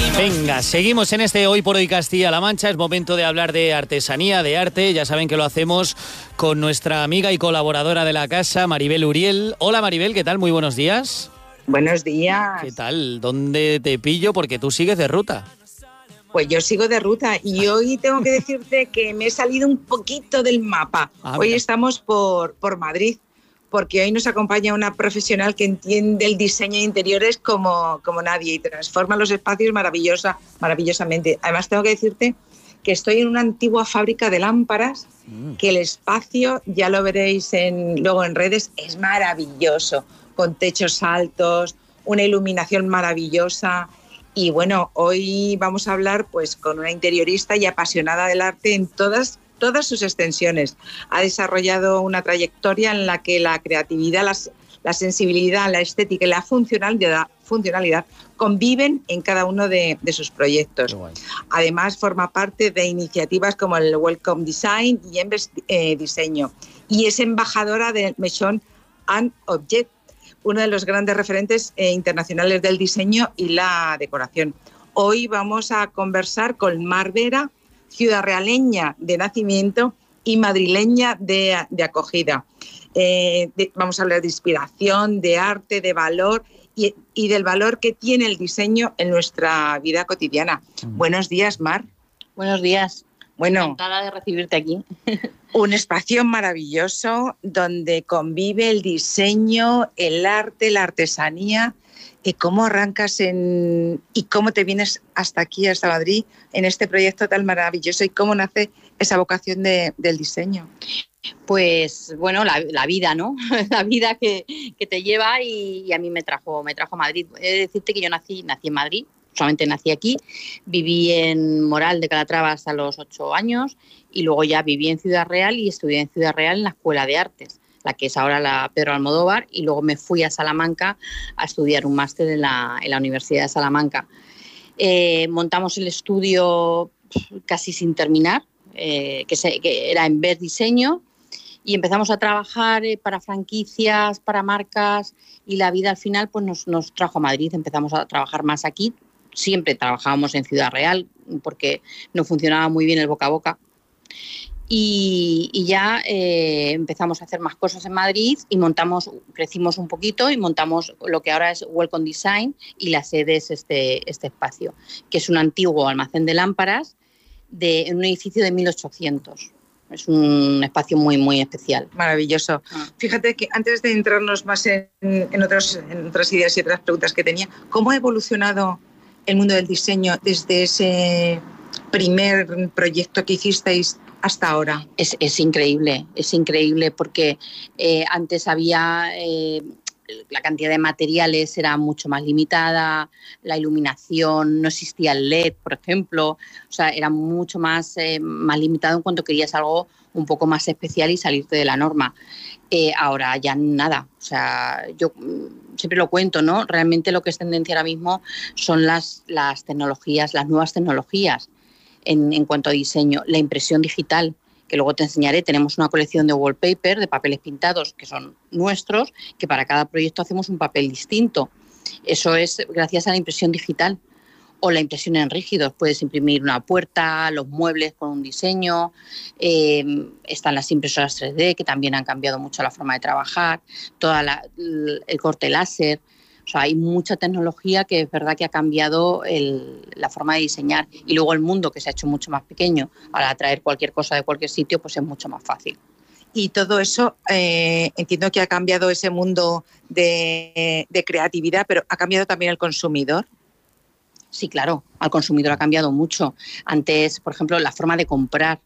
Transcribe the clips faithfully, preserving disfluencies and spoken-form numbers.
Venga, seguimos en este Hoy por Hoy Castilla-La Mancha. Es momento de hablar de artesanía, de arte. Ya saben que lo hacemos con nuestra amiga y colaboradora de la casa, Maribel Uriel. Hola Maribel, ¿qué tal? Muy buenos días. Buenos días. ¿Qué tal? ¿Dónde te pillo? Porque tú sigues de ruta. Pues yo sigo de ruta y hoy tengo que decirte que me he salido un poquito del mapa. Ah, hoy mira. Estamos por, por Madrid, porque hoy nos acompaña una profesional que entiende el diseño de interiores como, como nadie y transforma los espacios maravillosa, maravillosamente. Además tengo que decirte que estoy en una antigua fábrica de lámparas, mm. que el espacio, ya lo veréis en, luego en redes, es maravilloso, con techos altos, una iluminación maravillosa. Y bueno, hoy vamos a hablar pues con una interiorista y apasionada del arte en todas, todas sus extensiones. Ha desarrollado una trayectoria en la que la creatividad, las, la sensibilidad, la estética y la funcionalidad, funcionalidad conviven en cada uno de, de sus proyectos. Bueno. Además, forma parte de iniciativas como el Welcome Design y Embes eh, Diseño. Y es embajadora del Maison and Object, uno de los grandes referentes eh, internacionales del diseño y la decoración. Hoy vamos a conversar con Mar Vera, ciudadrealeña de nacimiento y madrileña de, de acogida. Eh, de, vamos a hablar de inspiración, de arte, de valor y, y del valor que tiene el diseño en nuestra vida cotidiana. Mm. Buenos días, Mar. Buenos días. Bueno, encantada de recibirte aquí. Un espacio maravilloso donde convive el diseño, el arte, la artesanía. ¿Y cómo arrancas en y cómo te vienes hasta aquí, hasta Madrid, en este proyecto tan maravilloso? ¿Y cómo nace esa vocación de, del diseño? Pues bueno, la, la vida, ¿no? La vida que, que te lleva y, y a mí me trajo, me trajo a Madrid. He de decirte que yo nací, nací en Madrid. Solamente nací aquí, viví en Moral de Calatrava hasta los ocho años y luego ya viví en Ciudad Real y estudié en Ciudad Real en la Escuela de Artes, la que es ahora la Pedro Almodóvar, y luego me fui a Salamanca a estudiar un máster en la, en la Universidad de Salamanca. Eh, montamos el estudio casi sin terminar, eh, que, se, que era Embes Diseño, y empezamos a trabajar eh, para franquicias, para marcas, y la vida al final pues nos, nos trajo a Madrid. Empezamos a trabajar más aquí. Siempre trabajábamos en Ciudad Real porque no funcionaba muy bien el boca a boca y, y ya eh, empezamos a hacer más cosas en Madrid y montamos, crecimos un poquito y montamos lo que ahora es Welcome Design y la sede es este, este espacio, que es un antiguo almacén de lámparas de en un edificio de mil ochocientos. Es un espacio muy, muy especial. Maravilloso. Ah. Fíjate que antes de entrarnos más en, en, otros, en otras ideas y otras preguntas que tenía, ¿cómo ha evolucionado el mundo del diseño desde ese primer proyecto que hicisteis hasta ahora? Es, es increíble, es increíble porque eh, antes había... Eh, la cantidad de materiales era mucho más limitada, la iluminación, no existía el L E D, por ejemplo, o sea, era mucho más, eh, más limitado en cuanto querías algo un poco más especial y salirte de la norma. Eh, ahora ya nada, o sea, yo siempre lo cuento, ¿no? Realmente lo que es tendencia ahora mismo son las, las tecnologías, las nuevas tecnologías en, en cuanto a diseño, la impresión digital, que luego te enseñaré. Tenemos una colección de wallpaper, de papeles pintados, que son nuestros, que para cada proyecto hacemos un papel distinto. Eso es gracias a la impresión digital. O la impresión en rígidos. Puedes imprimir una puerta, los muebles con un diseño. Eh, están las impresoras tres D, que también han cambiado mucho la forma de trabajar. Toda la, el corte láser. O sea, hay mucha tecnología que es verdad que ha cambiado el, la forma de diseñar. Y luego el mundo, que se ha hecho mucho más pequeño. Al traer cualquier cosa de cualquier sitio, pues es mucho más fácil. Y todo eso, eh, entiendo que ha cambiado ese mundo de, de creatividad, pero ¿ha cambiado también el consumidor? Sí, claro, al consumidor ha cambiado mucho. Antes, por ejemplo, la forma de comprar,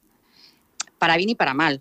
para bien y para mal.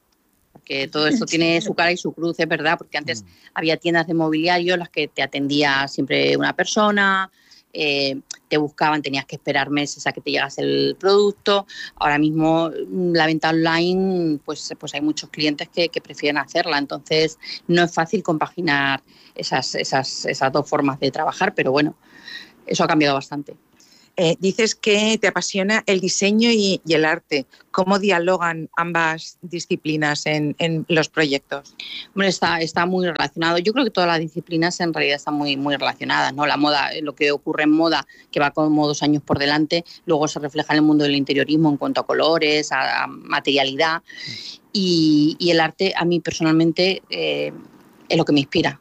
Porque todo esto tiene su cara y su cruz, es verdad, porque antes mm. había tiendas de mobiliario en las que te atendía siempre una persona, eh, te buscaban, tenías que esperar meses a que te llegase el producto. Ahora mismo la venta online, pues, pues hay muchos clientes que, que prefieren hacerla, entonces no es fácil compaginar esas, esas, esas dos formas de trabajar, pero bueno, eso ha cambiado bastante. Eh, dices que te apasiona el diseño y, y el arte. ¿Cómo dialogan ambas disciplinas en, en los proyectos? Bueno, está, está muy relacionado. Yo creo que todas las disciplinas en realidad están muy, muy relacionadas, ¿no? La moda, lo que ocurre en moda, que va como dos años por delante, luego se refleja en el mundo del interiorismo en cuanto a colores, a, a materialidad. Y, y el arte, a mí personalmente, eh, es lo que me inspira.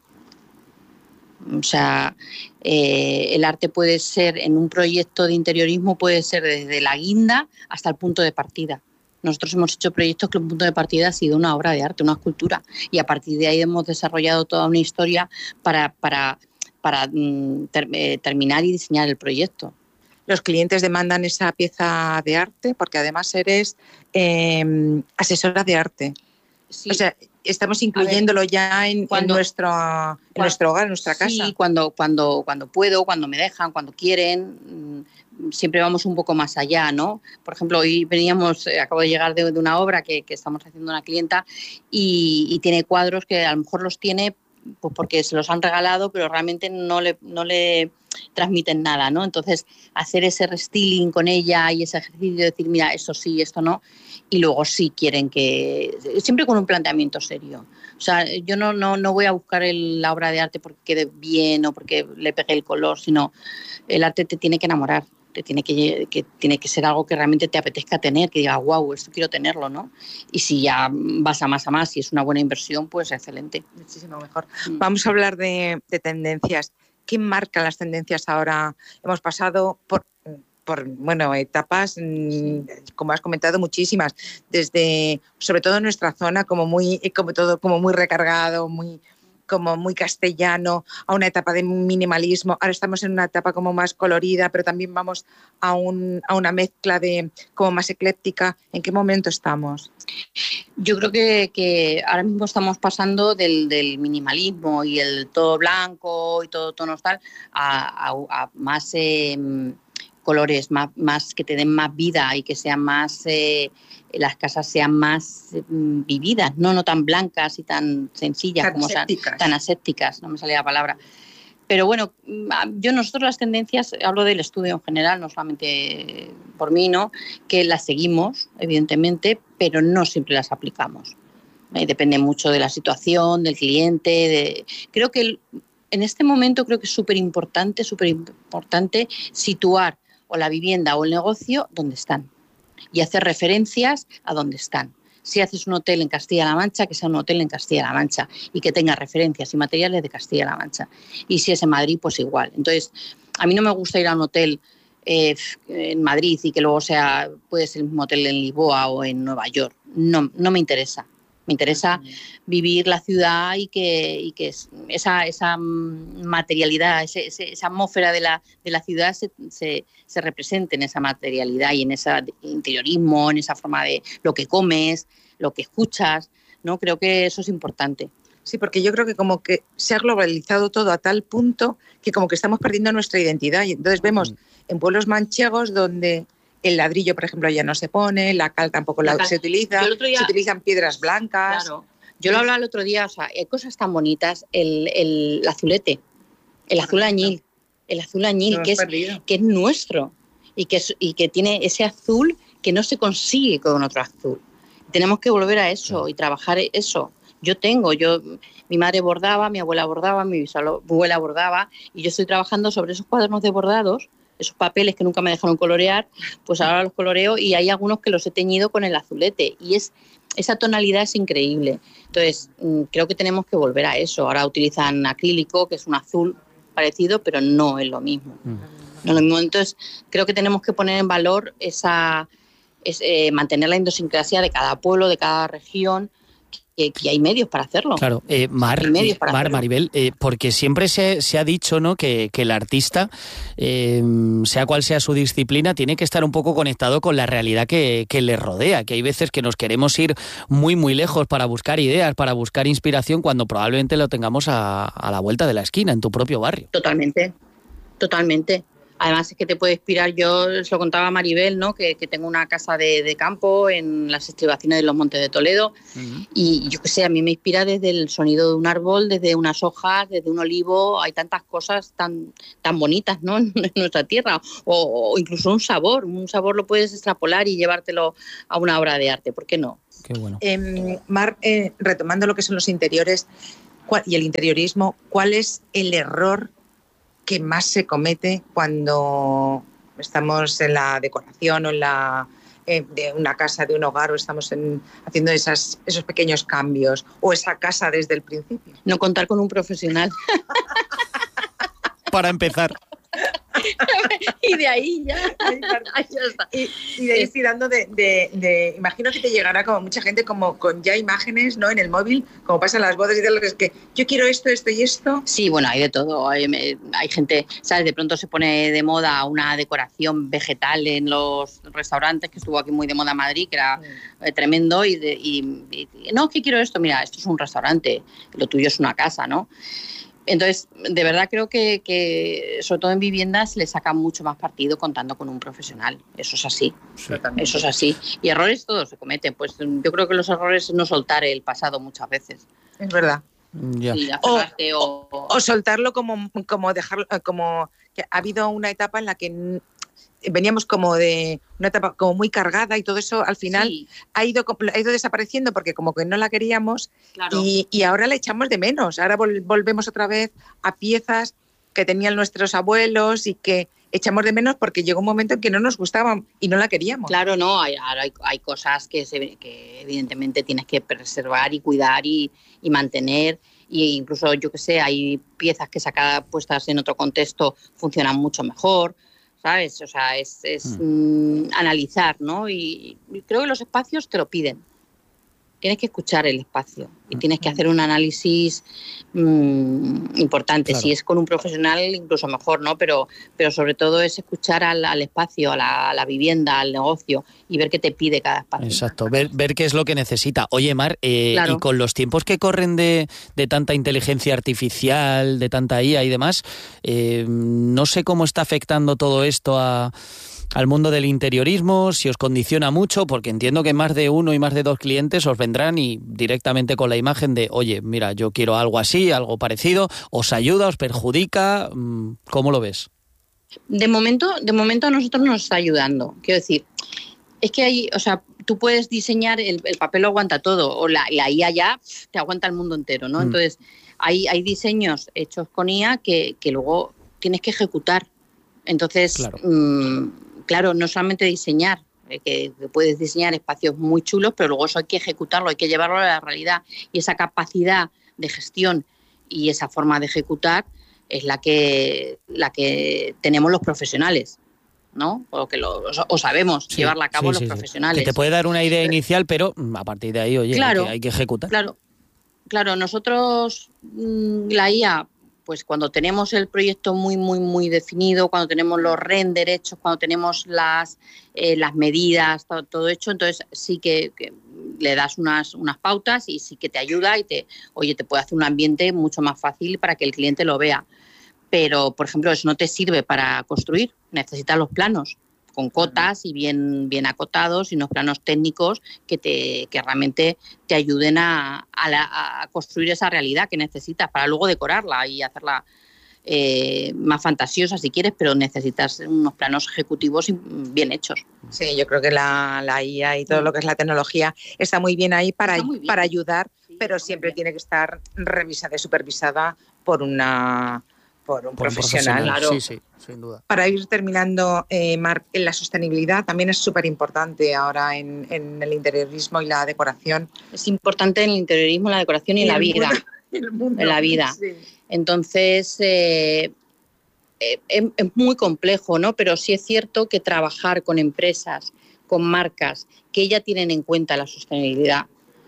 O sea, eh, el arte puede ser, en un proyecto de interiorismo, puede ser desde la guinda hasta el punto de partida. Nosotros hemos hecho proyectos que el punto de partida ha sido una obra de arte, una escultura, y a partir de ahí hemos desarrollado toda una historia para, para, para mm, ter, eh, terminar y diseñar el proyecto. Los clientes demandan esa pieza de arte porque además eres eh, asesora de arte. Sí. O sea, estamos incluyéndolo ver, ya en, cuando, en, nuestro, cuando, en nuestro hogar, en nuestra casa. Sí, cuando, cuando, cuando puedo, cuando me dejan, cuando quieren, siempre vamos un poco más allá, ¿no? Por ejemplo, hoy veníamos, eh, acabo de llegar de, de una obra que, que estamos haciendo una clienta y, y tiene cuadros que a lo mejor los tiene pues porque se los han regalado, pero realmente no le, no le transmiten nada, ¿no? Entonces, hacer ese restyling con ella y ese ejercicio de decir, mira, esto sí, esto no, y luego sí quieren que... Siempre con un planteamiento serio. O sea, yo no, no, no voy a buscar el, la obra de arte porque quede bien o porque le pegue el color, sino el arte te tiene que enamorar. Te tiene que, que tiene que ser algo que realmente te apetezca tener, que digas, wow, esto quiero tenerlo, ¿no? Y si ya vas a más a más y es una buena inversión, pues excelente. Muchísimo mejor. Mm. Vamos a hablar de, de tendencias. ¿Qué marcan las tendencias ahora? Hemos pasado por, por bueno, etapas, sí. como has comentado, muchísimas, desde, sobre todo en nuestra zona, como muy, como todo, como muy recargado, muy... como muy castellano, a una etapa de minimalismo. Ahora estamos en una etapa como más colorida, pero también vamos a, un, a una mezcla de como más ecléctica. ¿En qué momento estamos? Yo creo que, que ahora mismo estamos pasando del, del minimalismo y el todo blanco y todo tonos tal a, a, a más eh, colores, más, más que te den más vida y que sean más... Eh, las casas sean más eh, vividas, no, no tan blancas y tan sencillas, tan como asépticas. Sean, tan asépticas, no me salía la palabra. Pero bueno, yo nosotros las tendencias, hablo del estudio en general, no solamente por mí, ¿no? Que las seguimos, evidentemente, pero no siempre las aplicamos. Eh, depende mucho de la situación, del cliente. De... Creo que el, en este momento creo que es súper importante, súper importante situar o la vivienda o el negocio donde están. Y hacer referencias a dónde están. Si haces un hotel en Castilla-La Mancha, que sea un hotel en Castilla-La Mancha y que tenga referencias y materiales de Castilla-La Mancha. Y si es en Madrid, pues igual. Entonces, a mí no me gusta ir a un hotel eh, en Madrid y que luego sea, puede ser el mismo hotel en Lisboa o en Nueva York. No, no me interesa. Me interesa vivir la ciudad y que, y que esa, esa materialidad, ese, ese, esa atmósfera de la, de la ciudad se, se, se represente en esa materialidad y en ese interiorismo, en esa forma de lo que comes, lo que escuchas, ¿no? Creo que eso es importante. Sí, porque yo creo que como que se ha globalizado todo a tal punto que como que estamos perdiendo nuestra identidad. Y entonces vemos uh-huh. en pueblos manchegos donde... el ladrillo, por ejemplo, ya no se pone, la cal tampoco la la cal... se utiliza, día... se utilizan piedras blancas. Claro. Yo lo hablaba el otro día, o sea, hay cosas tan bonitas, el, el, el azulete, el azul añil, el azul añil, que es, que es nuestro y que, es, y que tiene ese azul que no se consigue con otro azul. Tenemos que volver a eso y trabajar eso. Yo tengo, yo, mi madre bordaba, mi abuela bordaba, mi bisabuela bordaba y yo estoy trabajando sobre esos cuadernos de bordados, esos papeles que nunca me dejaron colorear, pues ahora los coloreo y hay algunos que los he teñido con el azulete y es esa tonalidad es increíble. Entonces, creo que tenemos que volver a eso. Ahora utilizan acrílico, que es un azul parecido, pero no es lo mismo. Mm. No es lo mismo. Entonces, creo que tenemos que poner en valor esa, es, eh, mantener la idiosincrasia de cada pueblo, de cada región, que, que hay medios para hacerlo. Claro, eh, Mar, medios para Mar Maribel, eh, porque siempre se, se ha dicho, ¿no?, que, que el artista, eh, sea cual sea su disciplina, tiene que estar un poco conectado con la realidad que, que le rodea, que hay veces que nos queremos ir muy, muy lejos para buscar ideas, para buscar inspiración, cuando probablemente lo tengamos a, a la vuelta de la esquina, en tu propio barrio. Totalmente, totalmente. Además es que te puede inspirar, yo os lo contaba a Maribel, ¿no? que, que tengo una casa de, de campo en las estribaciones de los Montes de Toledo, uh-huh. y yo qué sé, a mí me inspira desde el sonido de un árbol, desde unas hojas, desde un olivo, hay tantas cosas tan, tan bonitas, ¿no? en nuestra tierra, o, o incluso un sabor, un sabor lo puedes extrapolar y llevártelo a una obra de arte, ¿por qué no? Qué bueno. Eh, Mar, eh, retomando lo que son los interiores y el interiorismo, ¿cuál es el error que más se comete cuando estamos en la decoración o en la eh, de una casa, de un hogar, o estamos en, haciendo esas, esos pequeños cambios, o esa casa desde el principio? No contar con un profesional. Para empezar. Y de ahí ya, ahí ya está. Y, y de ahí estoy dando de, de, de... Imagino que te llegará como mucha gente como con ya imágenes, ¿no? En el móvil, como pasa en las bodas y tal, que es que yo quiero esto, esto y esto. Sí, bueno, hay de todo. Hay, hay gente, ¿sabes? De pronto se pone de moda una decoración vegetal en los restaurantes, que estuvo aquí muy de moda en Madrid, que era sí. tremendo. Y, de, y, y no, ¿qué quiero esto? Mira, esto es un restaurante, lo tuyo es una casa, ¿no? Entonces, de verdad creo que, que, sobre todo en viviendas, le sacan mucho más partido contando con un profesional. Eso es así. Sí. Eso es así. Y errores todos se cometen. Pues yo creo que los errores es no soltar el pasado muchas veces. Es verdad. Ya. Sí, o, o, o soltarlo como, como dejarlo, como que ha habido una etapa en la que veníamos como de una etapa como muy cargada y todo eso al final sí. ha ido ha ido desapareciendo porque como que no la queríamos, claro. y, y ahora la echamos de menos. Ahora vol, volvemos otra vez a piezas que tenían nuestros abuelos y que echamos de menos porque llegó un momento en que no nos gustaban y no la queríamos. Claro, no, hay, hay, hay cosas que, se, que evidentemente tienes que preservar y cuidar y, y mantener. Y incluso, yo que sé, hay piezas que sacadas, puestas en otro contexto, funcionan mucho mejor, ¿sabes? O sea, es, es mm. Mm, analizar, ¿no? Y, y creo que los espacios te lo piden. Tienes que escuchar el espacio y tienes que hacer un análisis mmm, importante. Claro. Si es con un profesional, incluso mejor, ¿no? Pero, pero sobre todo es escuchar al, al espacio, a la, a la vivienda, al negocio y ver qué te pide cada espacio. Exacto, ver, ver qué es lo que necesita. Oye, Mar, eh, claro. y con los tiempos que corren de, de tanta inteligencia artificial, de tanta I A y demás, eh, no sé cómo está afectando todo esto a... al mundo del interiorismo, si os condiciona mucho, porque entiendo que más de uno y más de dos clientes os vendrán y directamente con la imagen de, oye, mira, yo quiero algo así, algo parecido, ¿os ayuda, os perjudica? ¿Cómo lo ves? De momento, de momento a nosotros nos está ayudando. Quiero decir, es que hay, o sea, tú puedes diseñar, el, el papel lo aguanta todo, o la, la I A ya te aguanta el mundo entero, ¿no? Mm. Entonces, hay, hay diseños hechos con I A que, que luego tienes que ejecutar. Entonces, claro. Mmm, Claro, no solamente diseñar, eh, que puedes diseñar espacios muy chulos, pero luego eso hay que ejecutarlo, hay que llevarlo a la realidad. Y esa capacidad de gestión y esa forma de ejecutar es la que, la que tenemos los profesionales, ¿no? O que lo, o sabemos sí, llevarla a cabo sí, los sí, profesionales. Que te puede dar una idea inicial, pero a partir de ahí, oye, claro, hay, que, hay que ejecutar. Claro, claro, nosotros, la I A... pues cuando tenemos el proyecto muy, muy, muy definido, cuando tenemos los render hechos, cuando tenemos las, eh, las medidas, todo, todo hecho, entonces sí que, que le das unas, unas pautas y sí que te ayuda y te, oye, te puede hacer un ambiente mucho más fácil para que el cliente lo vea. Pero, por ejemplo, eso no te sirve para construir, necesitas los planos con cotas y bien, bien acotados y unos planos técnicos que, te, que realmente te ayuden a, a, la, a construir esa realidad que necesitas para luego decorarla y hacerla eh, más fantasiosa si quieres, pero necesitas unos planos ejecutivos bien hechos. Sí, yo creo que la, la I A y todo lo que es la tecnología está muy bien ahí para, bien. para ayudar, sí, pero siempre tiene que estar revisada y supervisada por una... por un por profesional, profesional. Claro. Sí, sí, sin duda. Para ir terminando, eh, Marc, en la sostenibilidad también es súper importante ahora en, en el interiorismo y la decoración. Es importante en el interiorismo, la decoración y, y en la vida. Mundo, el mundo, en la vida. Sí. Entonces, eh, eh, es, es muy complejo, ¿no? Pero sí es cierto que trabajar con empresas, con marcas que ya tienen en cuenta la sostenibilidad,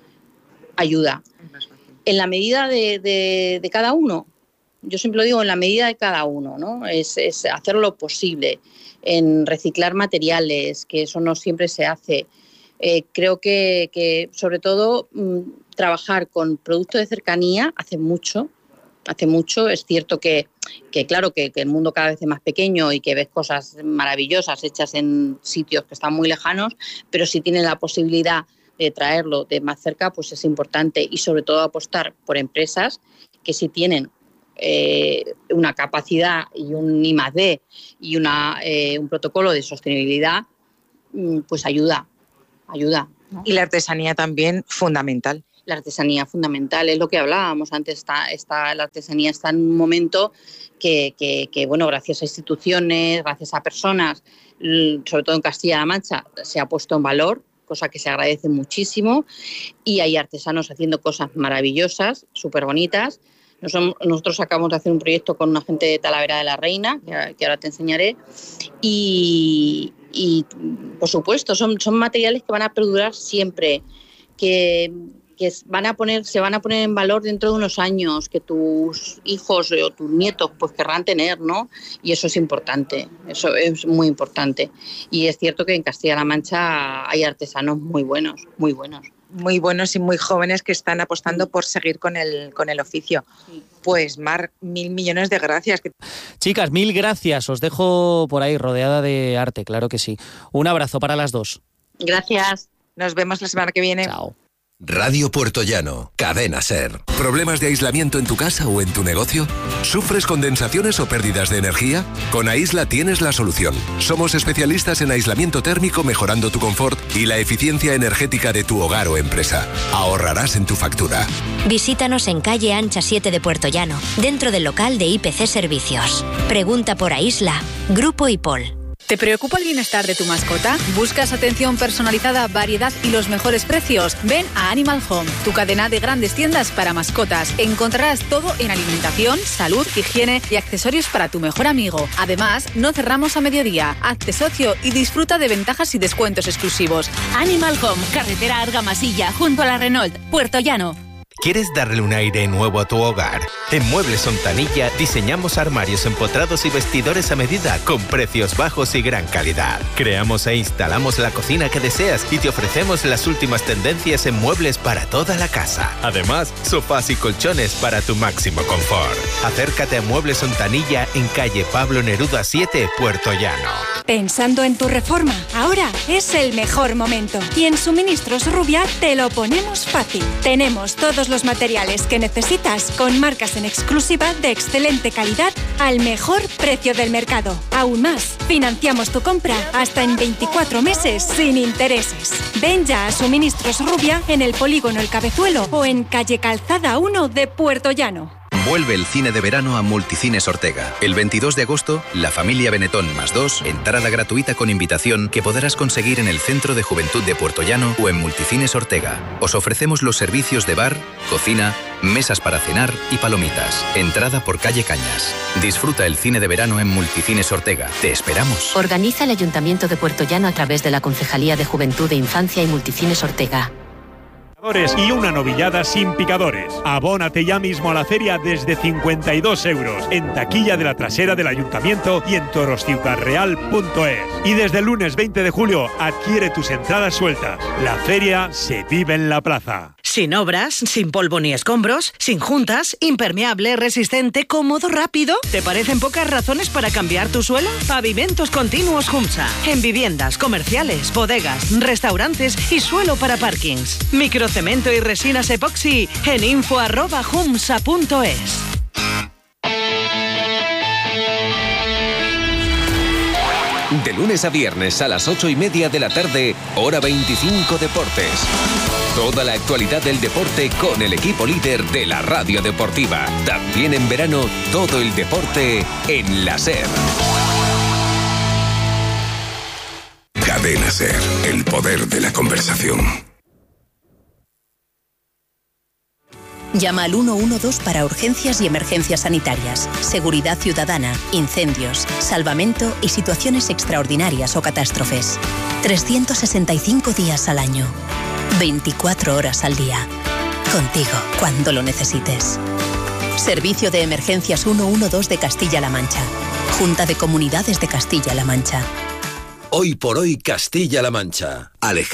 ayuda. En la medida de, de, de cada uno. Yo siempre lo digo, en la medida de cada uno, ¿no? Es, es hacer lo posible en reciclar materiales, que eso no siempre se hace. Eh, creo que, que sobre todo, mmm, trabajar con productos de cercanía hace mucho, hace mucho. Es cierto que, que claro, que, que el mundo cada vez es más pequeño y que ves cosas maravillosas hechas en sitios que están muy lejanos, pero si tienen la posibilidad de traerlo de más cerca, pues es importante, y sobre todo apostar por empresas que sí tienen eh, una capacidad y un I más D y una, eh, un protocolo de sostenibilidad, pues ayuda, ayuda, ¿no? Y la artesanía también fundamental. La artesanía fundamental, es lo que hablábamos antes, está, está, la artesanía está en un momento que, que, que, bueno, gracias a instituciones, gracias a personas, sobre todo en Castilla-La Mancha, se ha puesto en valor, cosa que se agradece muchísimo, y hay artesanos haciendo cosas maravillosas, súper bonitas. Nosotros acabamos de hacer un proyecto con una gente de Talavera de la Reina, que ahora te enseñaré, y, y por supuesto son, son materiales que van a perdurar siempre, que, que van a poner, se van a poner en valor dentro de unos años, que tus hijos o tus nietos pues querrán tener, ¿no? Y eso es importante, eso es muy importante. Y es cierto que en Castilla-La Mancha hay artesanos muy buenos, muy buenos. Muy buenos y muy jóvenes que están apostando por seguir con el, con el oficio. Sí. Pues Mar, mil millones de gracias. Chicas, mil gracias. Os dejo por ahí rodeada de arte, claro que sí. Un abrazo para las dos. Gracias. Nos vemos la semana que viene. Chao. Radio Puertollano, Cadena SER. ¿Problemas de aislamiento en tu casa o en tu negocio? ¿Sufres condensaciones o pérdidas de energía? Con Aisla tienes la solución. Somos especialistas en aislamiento térmico, mejorando tu confort y la eficiencia energética de tu hogar o empresa. Ahorrarás en tu factura. Visítanos en calle Ancha siete de Puertollano, dentro del local de I P C Servicios. Pregunta por Aisla, Grupo IPOL. ¿Te preocupa el bienestar de tu mascota? ¿Buscas atención personalizada, variedad y los mejores precios? Ven a Animal Home, tu cadena de grandes tiendas para mascotas. Encontrarás todo en alimentación, salud, higiene y accesorios para tu mejor amigo. Además, no cerramos a mediodía. Hazte socio y disfruta de ventajas y descuentos exclusivos. Animal Home, carretera Argamasilla, junto a la Renault, Puertollano. ¿Quieres darle un aire nuevo a tu hogar? En Muebles Ontanilla diseñamos armarios empotrados y vestidores a medida con precios bajos y gran calidad. Creamos e instalamos la cocina que deseas y te ofrecemos las últimas tendencias en muebles para toda la casa. Además, sofás y colchones para tu máximo confort. Acércate a Muebles Ontanilla en calle Pablo Neruda siete, Puertollano. Pensando en tu reforma, ahora es el mejor momento. Y en Suministros Rubia te lo ponemos fácil. Tenemos todos los materiales que necesitas con marcas en exclusiva de excelente calidad al mejor precio del mercado. Aún más, financiamos tu compra hasta en veinticuatro meses sin intereses. Ven ya a Suministros Rubia en el Polígono El Cabezuelo o en calle Calzada uno de Puertollano. Vuelve el cine de verano a Multicines Ortega. El veintidós de agosto, La Familia Benetton más dos, entrada gratuita con invitación que podrás conseguir en el Centro de Juventud de Puertollano o en Multicines Ortega. Os ofrecemos los servicios de bar, cocina, mesas para cenar y palomitas. Entrada por calle Cañas. Disfruta el cine de verano en Multicines Ortega. Te esperamos. Organiza el Ayuntamiento de Puertollano a través de la Concejalía de Juventud e Infancia y Multicines Ortega. Y una novillada sin picadores. Abónate ya mismo a la feria desde cincuenta y dos euros en taquilla de la trasera del Ayuntamiento y en torosciudadreal punto es. Y desde el lunes veinte de julio adquiere tus entradas sueltas. La feria se vive en la plaza. Sin obras, sin polvo ni escombros, sin juntas, impermeable, resistente, cómodo, rápido. ¿Te parecen pocas razones para cambiar tu suelo? Pavimentos Continuos Humsa. En viviendas, comerciales, bodegas, restaurantes y suelo para parkings. Microcemento y resinas epoxi en info arroba humsa punto es. De lunes a viernes a las ocho y media de la tarde, Hora veinticinco Deportes. Toda la actualidad del deporte con el equipo líder de la radio deportiva. También en verano, todo el deporte en la SER. Cadena SER, el poder de la conversación. Llama al uno uno dos para urgencias y emergencias sanitarias, seguridad ciudadana, incendios, salvamento y situaciones extraordinarias o catástrofes. trescientos sesenta y cinco días al año, veinticuatro horas al día. Contigo cuando lo necesites. Servicio de Emergencias ciento doce de Castilla-La Mancha. Junta de Comunidades de Castilla-La Mancha. Hoy por hoy Castilla-La Mancha. Alejandro